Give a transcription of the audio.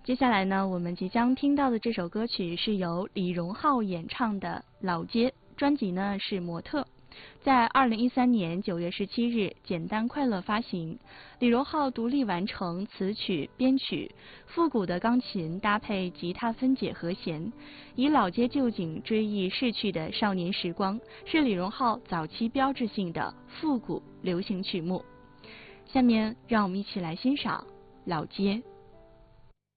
接下来呢，我们即将听到的这首歌曲是由李荣浩演唱的《老街》，专辑呢是《模特》，在2013年9月17日简单快乐发行。李荣浩独立完成词曲编曲，复古的钢琴搭配吉他分解和弦，以老街旧景追忆逝去的少年时光，是李荣浩早期标志性的复古流行曲目。下面让我们一起来欣赏《老街》。